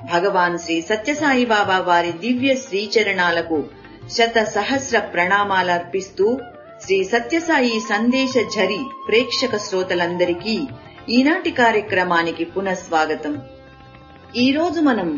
భగవాన్ శ్రీ సత్యసాయి బాబా వారి దివ్య శ్రీచరణాలకు శత సహస్ర ప్రణామాలర్పిస్తూ శ్రీ సత్యసాయి సందేశ ఝరి ప్రేక్షక శ్రోతలందరికీ ఈనాటి కార్యక్రమానికి పునఃస్వాగతం. ఈ రోజు మనం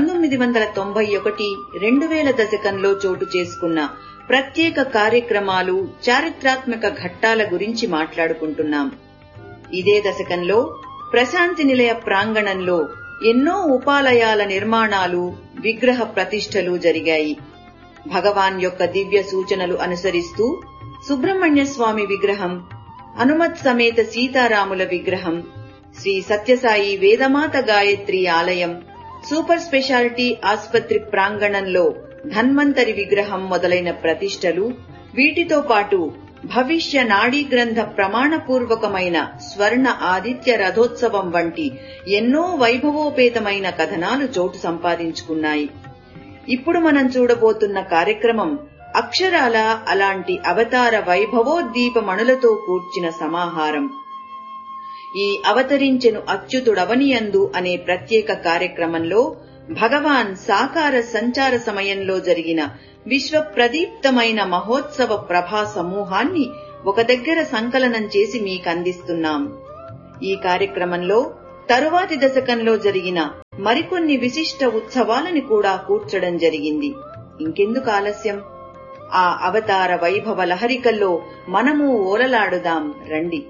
1991-2000 దశకంలో చోటు చేసుకున్న ప్రత్యేక కార్యక్రమాలు, చారిత్రాత్మక ఘట్టాల గురించి మాట్లాడుకుంటున్నాం. ఇదే దశకంలో ప్రశాంతి నిలయ ప్రాంగణంలో ఎన్నో ఉపాలయాల నిర్మాణాలు, విగ్రహ ప్రతిష్టలు జరిగాయి. భగవాన్ యొక్క దివ్య సూచనలు అనుసరిస్తూ సుబ్రహ్మణ్య స్వామి విగ్రహం, హనుమత్ సమేత సీతారాముల విగ్రహం, శ్రీ సత్యసాయి వేదమాత గాయత్రి ఆలయం, సూపర్ స్పెషాలిటీ ఆస్పత్రి ప్రాంగణంలో ధన్వంతరి విగ్రహం మొదలైన ప్రతిష్టలు, వీటితో పాటు భవిష్య నాడీ గ్రంథ ప్రమాణపూర్వకమైన స్వర్ణ ఆదిత్య రథోత్సవం వంటి ఎన్నో వైభవోపేతమైన కథనాలు చోటు సంపాదించుకున్నాయి. ఇప్పుడు మనం చూడబోతున్న కార్యక్రమం అక్షరాల అలాంటి అవతార వైభవోద్దీపమణులతో కూర్చిన సమాహారం. ఈ అవతరించెను అచ్యుతుడవనియందు అనే ప్రత్యేక కార్యక్రమంలో భగవాన్ సాకార సంచార సమయంలో జరిగిన విశ్వ ప్రదీప్తమైన మహోత్సవ ప్రభా సమూహాన్ని ఒక దగ్గర సంకలనం చేసి మీకందిస్తున్నాం. ఈ కార్యక్రమంలో తరువాతి దశకంలో జరిగిన మరికొన్ని విశిష్ట ఉత్సవాలని కూడా కూర్చడం జరిగింది. ఇంకెందుకు ఆలస్యం, ఆ అవతార వైభవ లహరికల్లో మనము ఓలలాడుదాం రండి.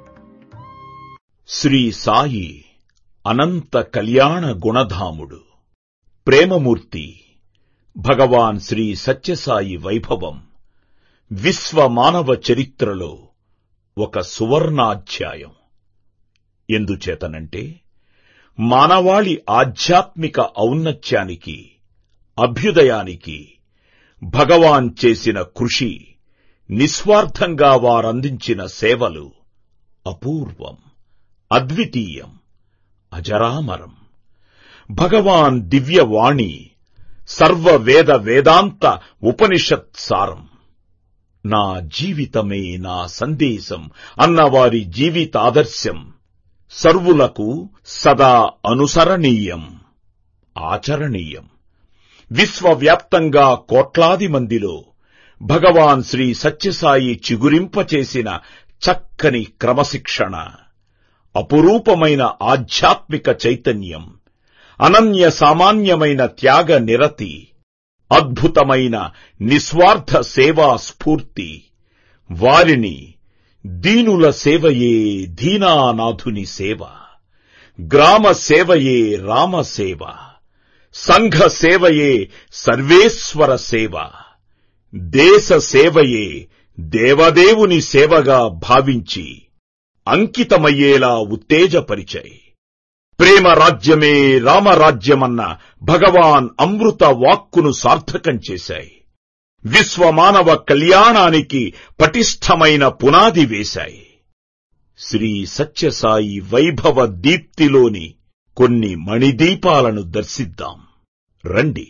శ్రీ సాయి అనంత కళ్యాణ గుణధాముడు, ప్రేమమూర్తి భగవాన్ శ్రీ సత్యసాయి వైభవం విశ్వ మానవ చరిత్రలో ఒక సువర్ణాధ్యాయం. ఎందుచేతనంటే మానవాళి ఆధ్యాత్మిక ఔన్నత్యానికి, అభ్యుదయానికి భగవాన్ చేసిన కృషి, నిస్వార్థంగా వారందించిన సేవలు అపూర్వం, అద్వితీయం, అజరామరం. భగవాన్ దివ్యవాణి సర్వ వేద వేదాంత ఉపనిషత్ సారం. నా జీవితమే నా సందేశం అన్నవారి జీవితాదర్శం సర్వులకు సదా అనుసరణీయం, ఆచరణీయం. విశ్వవ్యాప్తంగా కోట్లాది మందిలో భగవాన్ శ్రీ సత్యసాయి చిగురింపచేసిన చక్కని క్రమశిక్షణ, అపురూపమైన ఆధ్యాత్మిక చైతన్యం, అనన్య సామాన్యమైన త్యాగ నిరతి, అద్భుతమైన నిస్వార్థ సేవా స్ఫూర్తి, వారిని దీనుల సేవయే దీనానాథుని సేవ, గ్రామ సేవయే రామసేవ, సంఘ సేవయే సర్వేశ్వర సేవ, దేశ సేవయే దేవదేవుని సేవగా భావించి అంకితమయ్యేలా ఉత్తేజపరిచాయి. ప్రేమ రాజ్యమే రామరాజ్యమన్న భగవాన్ అమృత వాక్కును సార్థకం చేశాయి. విశ్వమానవ కళ్యాణానికి పటిష్టమైన పునాది వేశాయి. శ్రీ సత్యసాయి వైభవ దీప్తిలోని కొన్ని మణిదీపాలను దర్శిద్దాం రండి.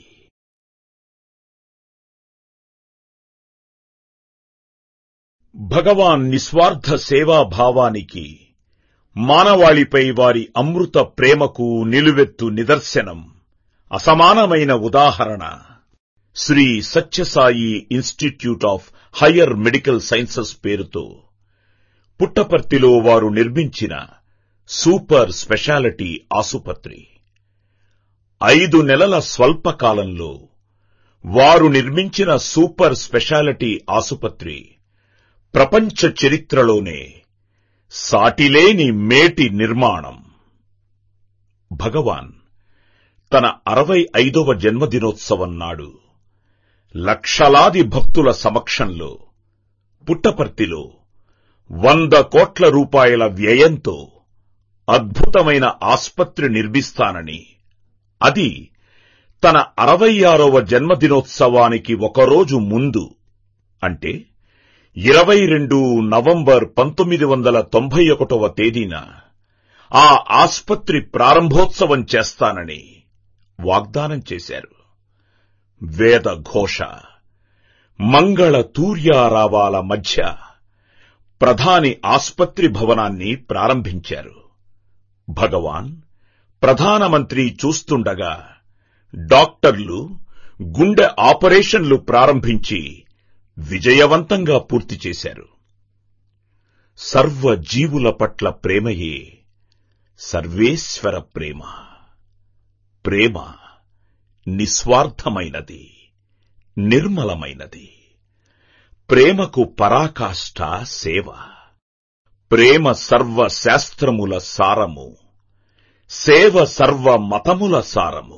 భగవాన్ నిస్వార్థ సేవాభావానికి, మానవాళిపై వారి అమృత ప్రేమకు నిలువెత్తు నిదర్శనం, అసమానమైన ఉదాహరణ Shri Sathya Sai institute of higher medical sciences పేరుతో పుట్టపర్తిలో వారు నిర్మించిన సూపర్ స్పెషాలిటీ ఆసుపత్రి. 5 నెలల స్వల్పకాలంలో వారు నిర్మించిన సూపర్ స్పెషాలిటీ ఆసుపత్రి ప్రపంచ చరిత్రలోనే సాటిలేని మేటి నిర్మాణం. భగవాన్ తన 65వ జన్మదినోత్సవం నాడు లక్షలాది భక్తుల సమక్షంలో పుట్టపర్తిలో 100 కోట్ల రూపాయల వ్యయంతో అద్భుతమైన ఆస్పత్రి నిర్మిస్తానని, అది తన 66వ జన్మదినోత్సవానికి ఒకరోజు ముందు అంటే 22 నవంబర్ 1991వ తేదీన ఆ ఆస్పత్రి ప్రారంభోత్సవం చేస్తానని వాగ్దానం చేశారు. వేద ఘోష, మంగళ తూర్యారావాల మధ్య ప్రధాని ఆస్పత్రి భవనాన్ని ప్రారంభించారు. భగవాన్ ప్రధానమంత్రి చూస్తుండగా డాక్టర్లు గుండె ఆపరేషన్లు ప్రారంభించి విజయవంతంగా పూర్తి చేశారు. సర్వ జీవుల పట్ల ప్రేమయే సర్వేశ్వర ప్రేమ. ప్రేమ నిస్వార్థమైనది, నిర్మలమైనది. ప్రేమకు పరాకాష్ఠ సేవ. ప్రేమ సర్వ శాస్త్రముల సారము, సేవ సర్వ మతముల సారము.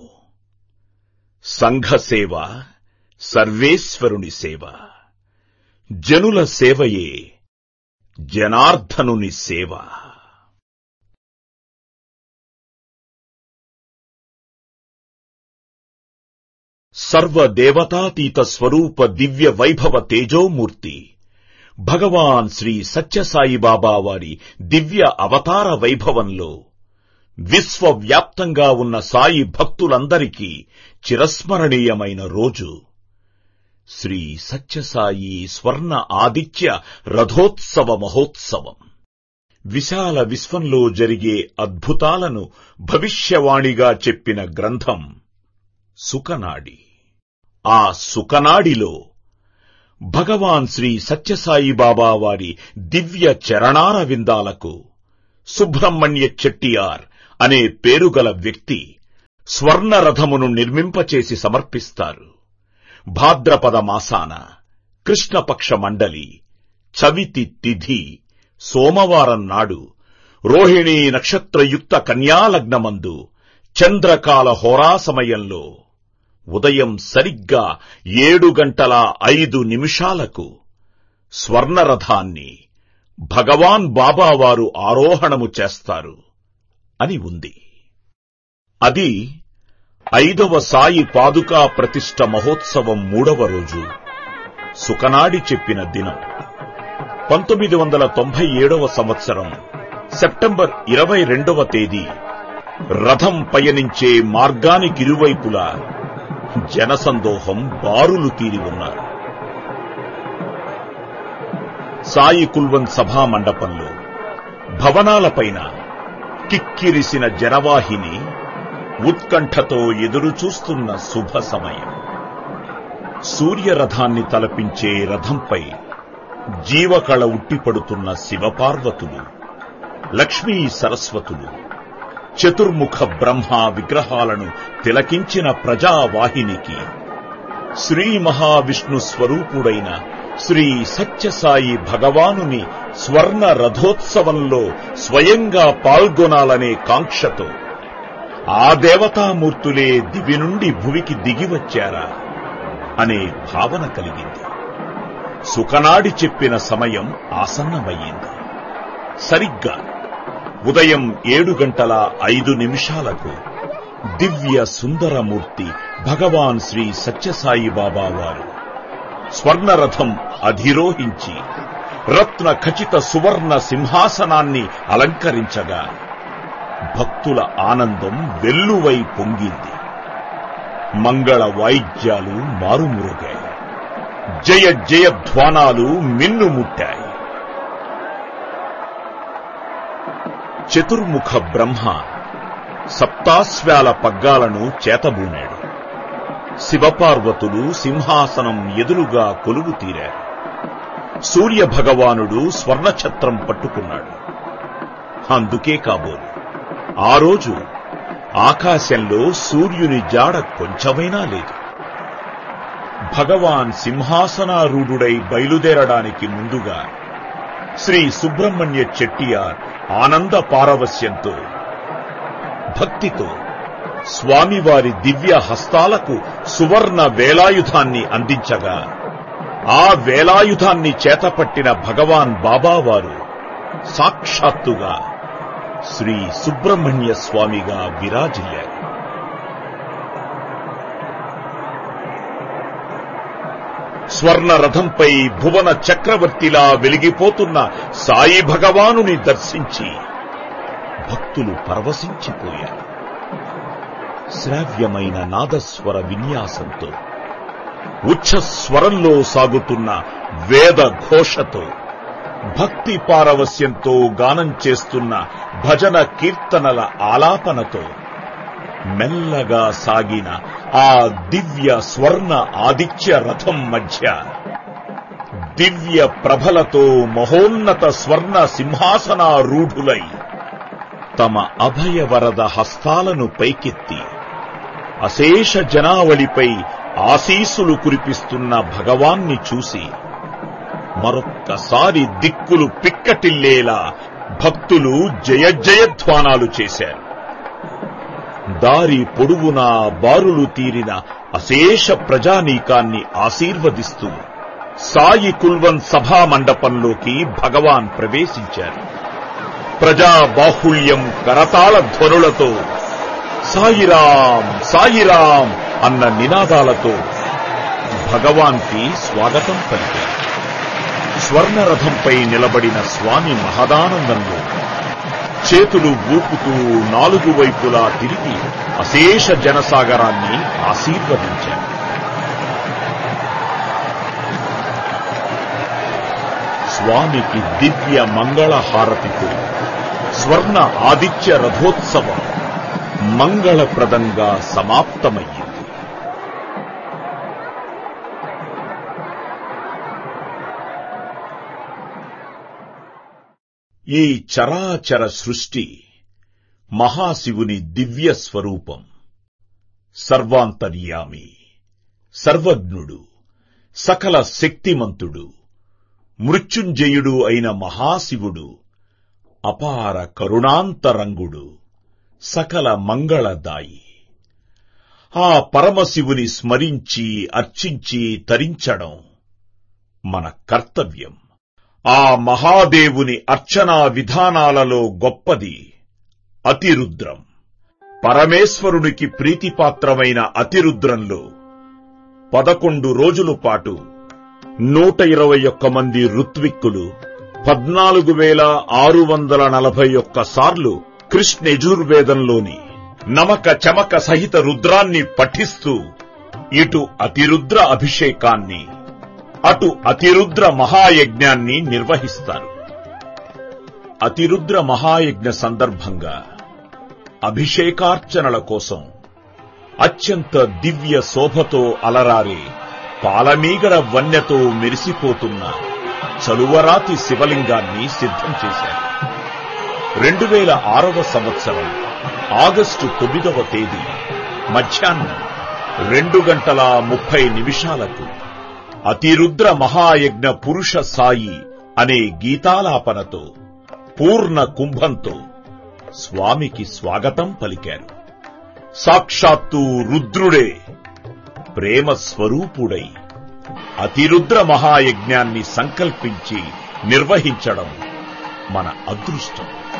సంఘసేవ సర్వేశ్వరుని సేవ. జనుల సేవయే జనార్దనుని సేవ. సర్వదేవతాతీత స్వరూప దివ్య వైభవ తేజోమూర్తి భగవాన్ శ్రీ సత్యసాయిబాబా వారి దివ్య అవతార వైభవంలో విశ్వవ్యాప్తంగా ఉన్న సాయి భక్తులందరికీ చిరస్మరణీయమైన రోజు శ్రీ సత్యసాయి స్వర్ణ ఆదిత్య రథోత్సవ మహోత్సవం. విశాల విశ్వంలో జరిగే అద్భుతాలను భవిష్యవాణిగా చెప్పిన గ్రంథం సుఖనాడి. ఆ సుఖనాడిలో భగవాన్ శ్రీ సత్యసాయిబాబా వారి దివ్య చరణార విందాలకు సుబ్రహ్మణ్య చెట్టియార్ అనే పేరుగల వ్యక్తి స్వర్ణరథమును నిర్మింపచేసి సమర్పిస్తారు. భాద్రపద మాసాన కృష్ణపక్ష మండలి చవితి తిథి సోమవారం నాడు రోహిణీ నక్షత్రయుక్త కన్యాలగ్నమందు చంద్రకాల హోరా సమయంలో ఉదయం సరిగ్గా 7:05 స్వర్ణరథాన్ని భగవాన్ బాబావారు ఆరోహణము చేస్తారు అని ఉంది. అది 5వ సాయి పాదుకా ప్రతిష్ఠ మహోత్సవం 3వ రోజు సుఖనాడి చెప్పిన దినం 1997వ సంవత్సరం సెప్టెంబర్ 22వ తేదీ. రథం పయనించే మార్గానికిరువైపులా జనసందోహం బారులు తీరి ఉన్నారు. సాయి కుల్వన్ సభా మండపంలో భవనాలపైన కిక్కిరిసిన జనవాహిని ఉత్కంఠతో ఎదురుచూస్తున్న శుభ సమయం. సూర్యరథాన్ని తలపించే రథంపై జీవకళ ఉట్టిపడుతున్న శివపార్వతులు, లక్ష్మీ సరస్వతులు, చతుర్ముఖ బ్రహ్మ విగ్రహాలను తిలకించిన ప్రజావాహినికి శ్రీ మహావిష్ణు స్వరూపుడైన శ్రీ సత్యసాయి భగవానుని స్వర్ణ రథోత్సవంలో స్వయంగా పాల్గొనాలనే కాంక్షతో ఆ దేవతామూర్తులే దివి నుండి భువికి దిగివచ్చారా అనే భావన కలిగింది. సుఖనాడి చెప్పిన సమయం ఆసన్నమయ్యింది. సరిగ్గా ఉదయం 7:05 దివ్య సుందరమూర్తి భగవాన్ శ్రీ సత్యసాయిబాబా వారు స్వర్ణరథం అధిరోహించి రత్న ఖచిత సువర్ణ సింహాసనాన్ని అలంకరించగా భక్తుల ఆనందం వెల్లువై పొంగింది. మంగళ వాయిద్యాలు మారుమురుగాయి. జయ జయధ్వానాలు మిన్నుముట్టాయి. చతుర్ముఖ బ్రహ్మ సప్తాశ్వాల పగ్గాలను చేతబూనాడు. శివపార్వతులు సింహాసనం ఎదురుగా కొలువు తీరారు. సూర్యభగవానుడు స్వర్ణఛత్రం పట్టుకున్నాడు. అందుకే కాబోలు ఆ రోజు ఆకాశంలో సూర్యుని జాడ కొంచెమైనా లేదు. భగవాన్ సింహాసనారూఢుడై బయలుదేరడానికి ముందుగా శ్రీ సుబ్రహ్మణ్య చెట్టియార్ ఆనంద పారవస్యంతో భక్తితో స్వామివారి దివ్య హస్తాలకు సువర్ణ వేలాయుధాన్ని అందించగా ఆ వేలాయుధాన్ని చేతపట్టిన భగవాన్ బాబావారు సాక్షాత్తుగా శ్రీ సుబ్రహ్మణ్య స్వామిగా విరాజిల్లారు. స్వర్ణరథంపై భువన చక్రవర్తిలా వెలిగిపోతున్న సాయి భగవానుని దర్శించి భక్తులు పరవశించిపోయారు. శ్రావ్యమైన నాదస్వర విన్యాసంతో ఉచ్ఛస్వరంలో సాగుతున్న వేద ఘోషతో భక్తి పారవస్యంతో గానం చేస్తున్న భజన కీర్తనల ఆలాపనతో మెల్లగా సాగిన ఆ దివ్య స్వర్ణ ఆదిత్య రథం మధ్య దివ్య ప్రభలతో మహోన్నత స్వర్ణ సింహాసనారూఢులై తమ అభయవరద హస్తాలను పైకెత్తి అశేష జనావళిపై ఆశీస్సులు కురిపిస్తున్న భగవాన్ని చూసి మరొక్కసారి దిక్కులు పిక్కటిల్లేలా భక్తులు జయజయధ్వానాలు చేశారు. దారి పొడుగునా బారులు తీరిన అశేష ప్రజానీకాన్ని ఆశీర్వదిస్తూ సాయి కుల్వన్ సభా మండపంలోకి భగవాన్ ప్రవేశించారు. ప్రజాబాహుళ్యం కరతాళ ధ్వనులతో సాయిరాం సాయిరాం అన్న నినాదాలతో భగవాన్కి స్వాగతం పలికారు. స్వర్ణరథంపై నిలబడిన స్వామి మహదానందంలో చేతులు ఊపుతూ నాలుగు వైపులా తిరిగి అశేష జనసాగరాన్ని ఆశీర్వదించారు. స్వామికి దివ్య మంగళ హారతితో స్వర్ణ ఆదిత్య రథోత్సవం మంగళప్రదంగా సమాప్తమయ్యింది. ఈ చరాచర సృష్టి మహాశివుని దివ్య స్వరూపం. సర్వాంతర్యామి, సర్వజ్ఞుడు, సకల శక్తిమంతుడు, మృత్యుంజయుడు అయిన మహాశివుడు అపార కరుణాంతరంగుడు, సకల మంగళదాయి. ఆ పరమశివుని స్మరించి అర్చించి తరించడం మన కర్తవ్యం. ఆ మహాదేవుని అర్చనా విధానాలలో గొప్పది అతిరుద్రం. పరమేశ్వరునికి ప్రీతిపాత్రమైన అతిరుద్రంలో 11 రోజుల పాటు 121 మంది ఋత్విక్కులు 14,641 సార్లు కృష్ణ యజుర్వేదంలోని నమక చమక సహిత రుద్రాన్ని పఠిస్తూ ఇటు అతిరుద్ర అభిషేకాన్ని అటు అతిరుద్ర మహాయజ్ఞాన్ని నిర్వహిస్తారు. అతిరుద్ర మహాయజ్ఞ సందర్భంగా అభిషేకార్చనల కోసం అత్యంత దివ్య శోభతో అలరారే పాలమీగడ వన్యతో మెరిసిపోతున్న చలువరాతి శివలింగాన్ని సిద్ధం చేశారు. 2006వ సంవత్సరం ఆగస్టు 9వ తేదీ మధ్యాహ్నం 2:30 అతిరుద్ర మహాయజ్ఞ పురుష సాయి అనే గీతాలాపనతో పూర్ణ కుంభంతో స్వామికి స్వాగతం పలికారు. సాక్షాత్తు రుద్రుడే ప్రేమ స్వరూపుడై అతిరుద్ర మహాయజ్ఞాన్ని సంకల్పించి నిర్వహించడం మన అదృష్టం.